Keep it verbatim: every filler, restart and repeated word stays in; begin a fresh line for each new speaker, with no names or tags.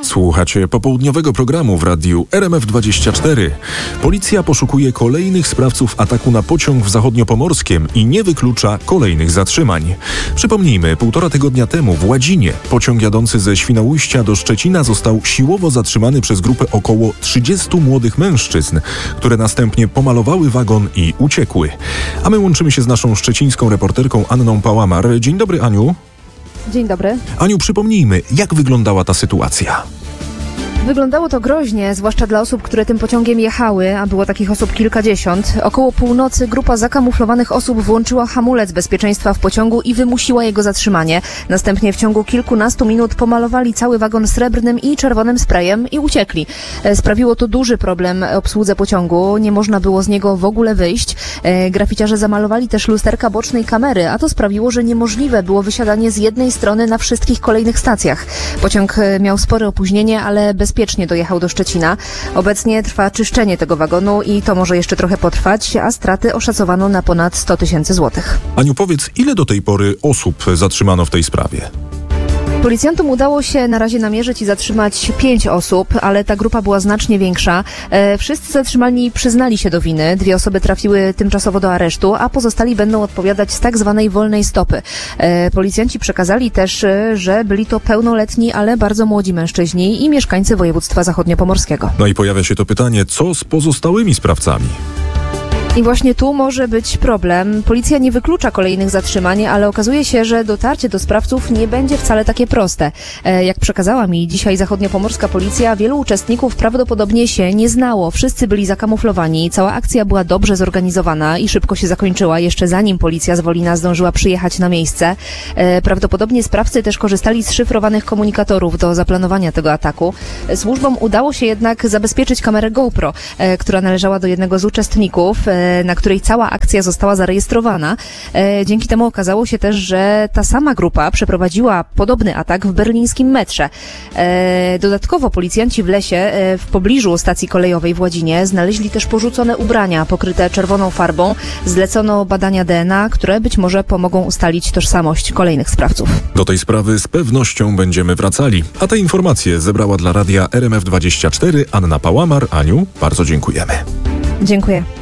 Słuchacie popołudniowego programu w radiu R M F dwadzieścia cztery. Policja poszukuje kolejnych sprawców ataku na pociąg w Zachodniopomorskiem i nie wyklucza kolejnych zatrzymań. Przypomnijmy, półtora tygodnia temu w Ładzinie pociąg jadący ze Świnoujścia do Szczecina został siłowo zatrzymany przez grupę około trzydziestu młodych mężczyzn, które następnie pomalowały wagon i uciekły. A my łączymy się z naszą szczecińską reporterką Anną Pałamar. Dzień dobry, Aniu.
Dzień dobry.
Aniu, przypomnijmy, jak wyglądała ta sytuacja?
Wyglądało to groźnie, zwłaszcza dla osób, które tym pociągiem jechały, a było takich osób kilkadziesiąt. Około północy grupa zakamuflowanych osób włączyła hamulec bezpieczeństwa w pociągu i wymusiła jego zatrzymanie. Następnie w ciągu kilkunastu minut pomalowali cały wagon srebrnym i czerwonym sprayem i uciekli. Sprawiło to duży problem obsłudze pociągu, nie można było z niego w ogóle wyjść. Graficiarze zamalowali też lusterka bocznej kamery, a to sprawiło, że niemożliwe było wysiadanie z jednej strony na wszystkich kolejnych stacjach. Pociąg miał spore opóźnienie, ale bez bezpiecznie dojechał do Szczecina. Obecnie trwa czyszczenie tego wagonu i to może jeszcze trochę potrwać, a straty oszacowano na ponad sto tysięcy złotych.
Aniu, powiedz, ile do tej pory osób zatrzymano w tej sprawie?
Policjantom udało się na razie namierzyć i zatrzymać pięć osób, ale ta grupa była znacznie większa. E, wszyscy zatrzymani przyznali się do winy. Dwie osoby trafiły tymczasowo do aresztu, a pozostali będą odpowiadać z tak zwanej wolnej stopy. E, policjanci przekazali też, że byli to pełnoletni, ale bardzo młodzi mężczyźni i mieszkańcy województwa zachodniopomorskiego.
No i pojawia się to pytanie, co z pozostałymi sprawcami?
I właśnie tu może być problem. Policja nie wyklucza kolejnych zatrzymań, ale okazuje się, że dotarcie do sprawców nie będzie wcale takie proste. E, jak przekazała mi dzisiaj zachodniopomorska policja, wielu uczestników prawdopodobnie się nie znało. Wszyscy byli zakamuflowani. Cała akcja była dobrze zorganizowana i szybko się zakończyła, jeszcze zanim policja z Wolina zdążyła przyjechać na miejsce. E, prawdopodobnie sprawcy też korzystali z szyfrowanych komunikatorów do zaplanowania tego ataku. Służbom udało się jednak zabezpieczyć kamerę GoPro, e, która należała do jednego z uczestników, e, na której cała akcja została zarejestrowana. Dzięki temu okazało się też, że ta sama grupa przeprowadziła podobny atak w berlińskim metrze. Dodatkowo policjanci w lesie w pobliżu stacji kolejowej w Ładzinie znaleźli też porzucone ubrania pokryte czerwoną farbą. Zlecono badania D N A, które być może pomogą ustalić tożsamość kolejnych sprawców.
Do tej sprawy z pewnością będziemy wracali. A te informacje zebrała dla radia R M F dwadzieścia cztery Anna Pałamar. Aniu, bardzo dziękujemy.
Dziękuję.